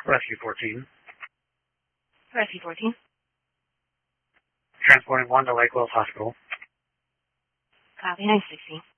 Rescue 14. Rescue 14. Transporting 1 to Lake Wells Hospital. Copy, 960.